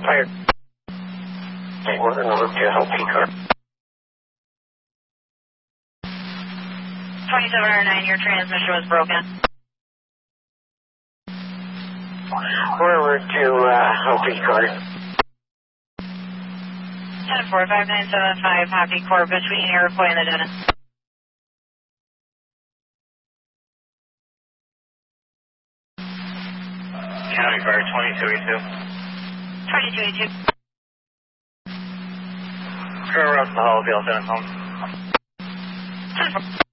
Fire. Take order number 2, Hopi car. 2709, your transmission was broken. Forward to Hopi car. 10-4-5975, Hopi Corp between Iroquois and the Dennis. County Fire 2282. 2282. Current route to the Hall, Dennis home. 10-4.